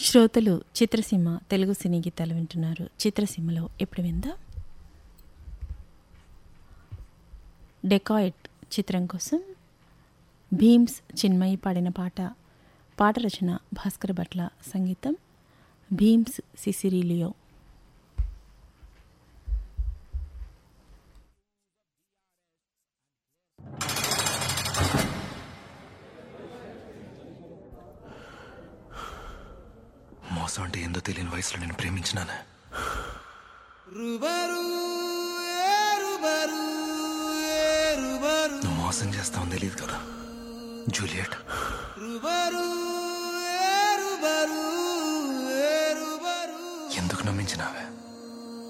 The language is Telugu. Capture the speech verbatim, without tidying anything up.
శ్రోతలు చిత్రసీమ తెలుగు సినీ గీతాలు వింటున్నారు. చిత్రసీమలో ఎప్పుడు విందా డెకాయిట్ చిత్రం కోసం భీమ్స్ చిన్మయి పాడిన పాట. పాట రచన భాస్కర్ భట్ల, సంగీతం భీమ్స్ సిసిరిలియో. మోసం అంటే ఏందో తెలియని వయసులో నేను ప్రేమించినాను. నువ్వు మోసం చేస్తావని తెలియదు కదా జూలియట్. ఎందుకు నమ్మించినావే?